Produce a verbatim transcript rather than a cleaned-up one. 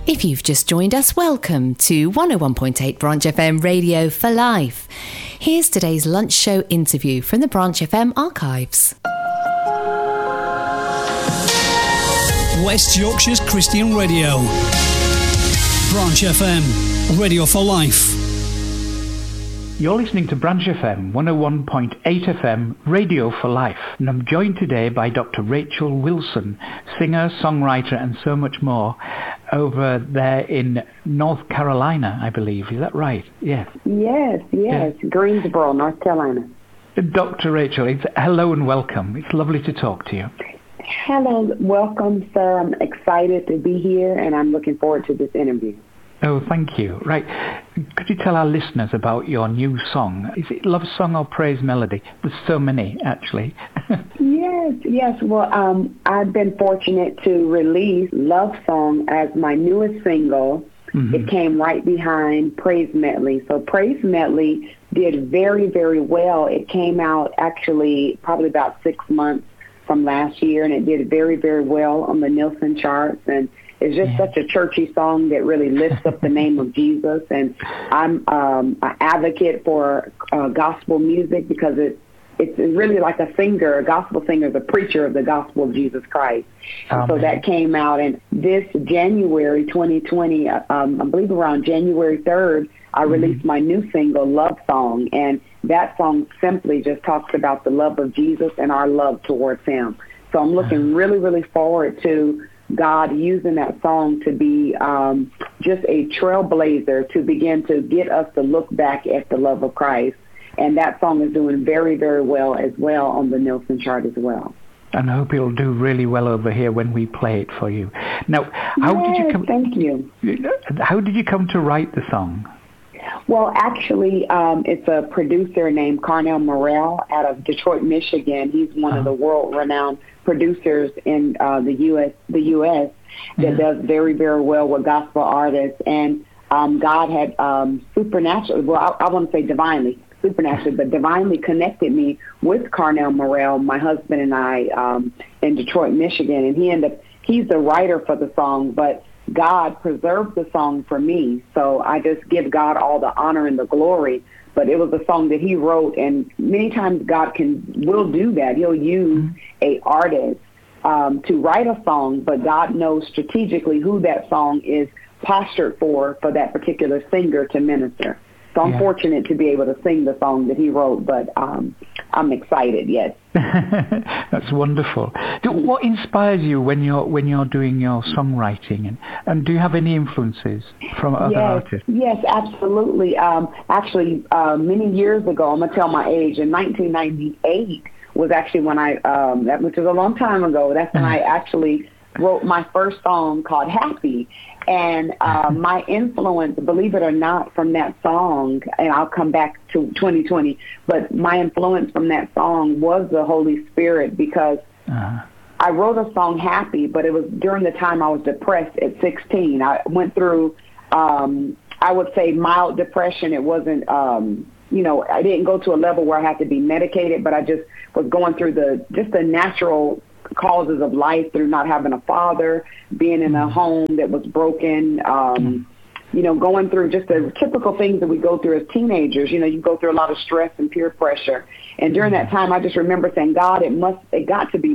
If you've just joined us, welcome to one oh one point eight Branch F M Radio for Life. Here's today's lunch show interview from the Branch F M archives. West Yorkshire's Christian Radio. Branch F M, Radio for Life. You're listening to Branch F M, one oh one point eight F M, Radio for Life. And I'm joined today by Doctor Rachel Wilson, singer, songwriter, and so much more, over there in North Carolina, I believe. Is that right? Yes. Yes, yes. Yeah. Greensboro, North Carolina. Doctor Rachel, it's, hello and welcome. It's lovely to talk to you. Hello, welcome, sir. I'm excited to be here, and I'm looking forward to this interview. Oh, thank you. Right. Could you tell our listeners about your new song? Is it love song or praise melody? There's so many, actually. yes, yes. Well, um, I've been fortunate to release Love Song as my newest single. Mm-hmm. It came right behind Praise Medley. So Praise Medley did very, very well. It came out actually probably about six months from last year, and it did very, very well on the Nielsen charts. And it's just yeah. such a churchy song that really lifts up the name of Jesus. And I'm um, an advocate for uh, gospel music because it it's really like a singer, a gospel singer is a preacher of the gospel of Jesus Christ. Um, so that came out, and this January twenty twenty, um, I believe around January third, I released mm-hmm. my new single, Love Song. And that song simply just talks about the love of Jesus and our love towards him. So I'm looking really, really forward to God using that song to be um, just a trailblazer to begin to get us to look back at the love of Christ. And that song is doing very, very well as well on the Nielsen chart as well. And I hope it'll do really well over here when we play it for you. Now, how yes, did you come? Thank you. How did you come to write the song? Well, actually, um, it's a producer named Carnell Morrell out of Detroit, Michigan. He's one uh-huh. of the world-renowned producers in uh, the U S the U S that yeah. does very, very well with gospel artists. And um, God had um, supernaturally, well, I, I want to say divinely, supernaturally, but divinely connected me with Carnell Morrell, my husband and I, um, in Detroit, Michigan. And he ended up, he's the writer for the song, but God preserved the song for me. So I just give God all the honor and the glory. But it was a song that he wrote, and many times God can will do that. He'll use mm-hmm. a artist um, to write a song, but God knows strategically who that song is postured for, for that particular singer to minister. So I'm yeah. fortunate to be able to sing the song that he wrote, but um, I'm excited, yes. That's wonderful. Do, what inspires you when you're when you're doing your songwriting, and, and do you have any influences from other yes, artists? Yes, absolutely. Um, actually, uh, many years ago, I'm gonna tell my age. In nineteen ninety-eight was actually when I, um, that which was a long time ago. That's when I actually wrote my first song called Happy. And uh, my influence, believe it or not, from that song, and I'll come back to twenty twenty, but my influence from that song was the Holy Spirit, because uh-huh. I wrote a song, Happy, but it was during the time I was depressed at sixteen. I went through, um, I would say, mild depression. It wasn't, um, you know, I didn't go to a level where I had to be medicated, but I just was going through the just the natural causes of life through not having a father, being in a home that was broken, um, you know, going through just the typical things that we go through as teenagers. You know, you go through a lot of stress and peer pressure. And during that time, I just remember saying, God, it must, it got to be